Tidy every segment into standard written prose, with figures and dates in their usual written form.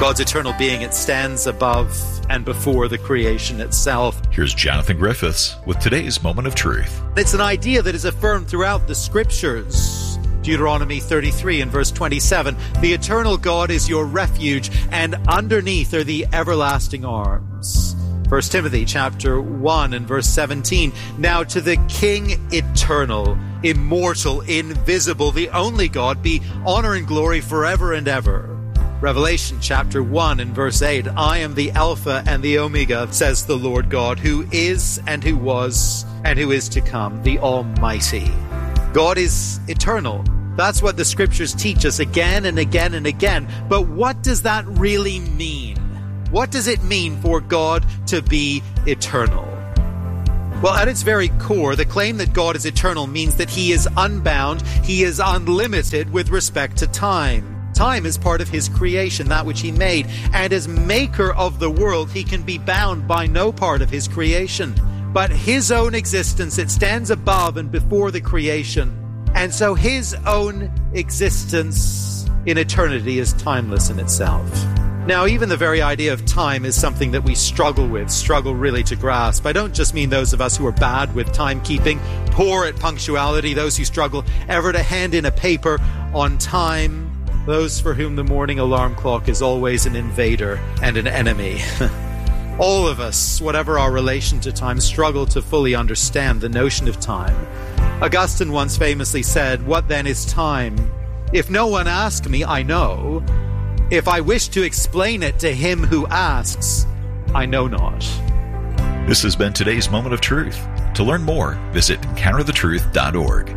God's eternal being, it stands above and before the creation itself. Here's Jonathan Griffiths with today's Moment of Truth. It's an idea that is affirmed throughout the Scriptures. Deuteronomy 33 and verse 27, the eternal God is your refuge, and underneath are the everlasting arms. 1 Timothy chapter 1 and verse 17, now to the King eternal, immortal, invisible, the only God, be honor and glory forever and ever. Revelation chapter 1 and verse 8, I am the Alpha and the Omega, says the Lord God, who is and who was and who is to come, the Almighty. God is eternal. That's what the Scriptures teach us again and again and again. But what does that really mean? What does it mean for God to be eternal? Well, at its very core, the claim that God is eternal means that He is unbound, He is unlimited with respect to time. Time is part of His creation, that which He made. And as maker of the world, He can be bound by no part of His creation. But His own existence, it stands above and before the creation. And so His own existence in eternity is timeless in itself. Now, even the very idea of time is something that we struggle really to grasp. I don't just mean those of us who are bad with timekeeping, poor at punctuality, those who struggle ever to hand in a paper on time, those for whom the morning alarm clock is always an invader and an enemy. All of us, whatever our relation to time, struggle to fully understand the notion of time. Augustine once famously said, what then is time? If no one asks me, I know. If I wish to explain it to him who asks, I know not. This has been today's Moment of Truth. To learn more, visit encounterthetruth.org.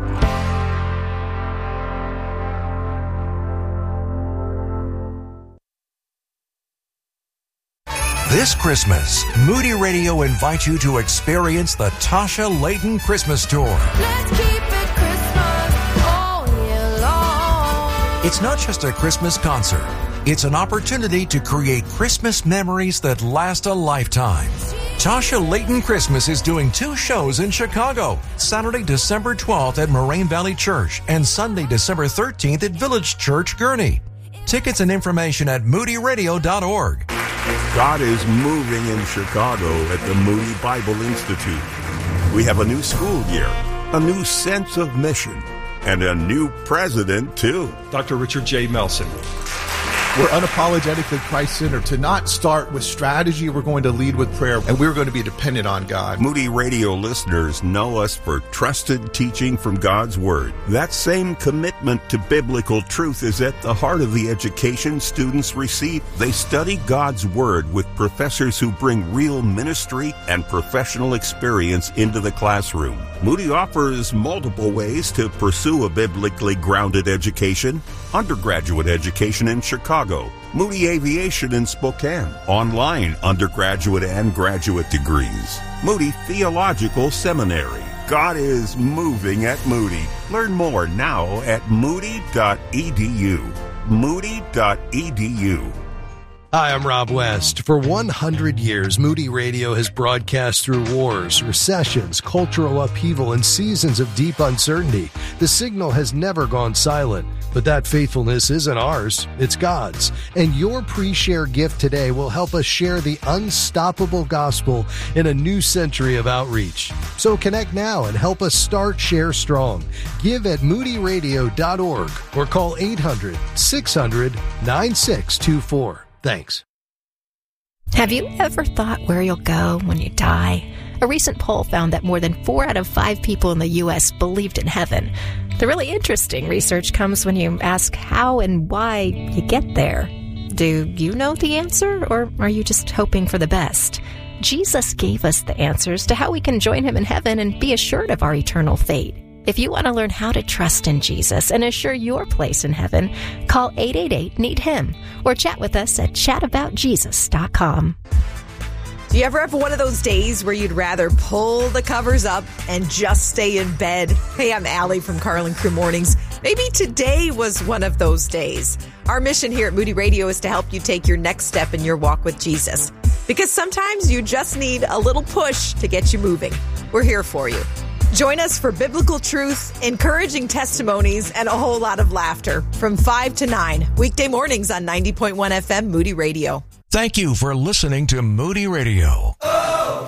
This Christmas, Moody Radio invites you to experience the Tasha Layton Christmas Tour. Let's keep it Christmas all year long. It's not just a Christmas concert. It's an opportunity to create Christmas memories that last a lifetime. Tasha Layton Christmas is doing 2 shows in Chicago, Saturday, December 12th at Moraine Valley Church and Sunday, December 13th at Village Church, Gurnee. Tickets and information at moodyradio.org. God is moving in Chicago at the Moody Bible Institute. We have a new school year, a new sense of mission, and a new president, too. Dr. Richard J. Melson. We're unapologetically Christ-centered. To not start with strategy, we're going to lead with prayer, and we're going to be dependent on God. Moody Radio listeners know us for trusted teaching from God's Word. That same commitment to biblical truth is at the heart of the education students receive. They study God's Word with professors who bring real ministry and professional experience into the classroom. Moody offers multiple ways to pursue a biblically grounded education. Undergraduate education in Chicago, Moody Aviation in Spokane, online undergraduate and graduate degrees, Moody Theological Seminary. God is moving at Moody. Learn more now at moody.edu. Moody.edu. Hi, I'm Rob West. For 100 years, Moody Radio has broadcast through wars, recessions, cultural upheaval, and seasons of deep uncertainty. The signal has never gone silent, but that faithfulness isn't ours, it's God's. And your pre-share gift today will help us share the unstoppable gospel in a new century of outreach. So connect now and help us start Share Strong. Give at moodyradio.org or call 800-600-9624. Thanks. Have you ever thought where you'll go when you die? A recent poll found that more than 4 out of 5 people in the U.S. believed in heaven. The really interesting research comes when you ask how and why you get there. Do you know the answer, or are you just hoping for the best? Jesus gave us the answers to how we can join Him in heaven and be assured of our eternal fate. If you want to learn how to trust in Jesus and assure your place in heaven, call 888-NEED-HIM or chat with us at chataboutjesus.com. Do you ever have one of those days where you'd rather pull the covers up and just stay in bed? Hey, I'm Allie from Carl and Crew Mornings. Maybe today was one of those days. Our mission here at Moody Radio is to help you take your next step in your walk with Jesus. Because sometimes you just need a little push to get you moving. We're here for you. Join us for biblical truth, encouraging testimonies, and a whole lot of laughter from 5 to 9, weekday mornings on 90.1 FM Moody Radio. Thank you for listening to Moody Radio.